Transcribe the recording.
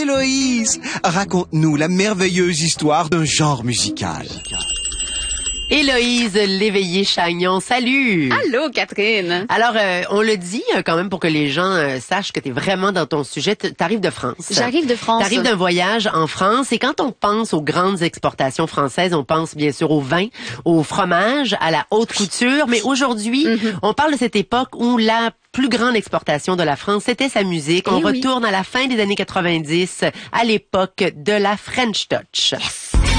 Héloïse, raconte-nous la merveilleuse histoire d'un genre musical. Héloïse Léveillé-Chagnon, salut! Allô, Catherine! Alors, on le dit quand même pour que les gens sachent que tu es vraiment dans ton sujet. T'arrives de France. J'arrive de France. T'arrives d'un voyage en France et quand on pense aux grandes exportations françaises, on pense bien sûr au vin, au fromage, à la haute couture. Mais aujourd'hui, on parle de cette époque où la plus grande exportation de la France, c'était sa musique. On retourne à la fin des années 90, à l'époque de la French Touch. Yes.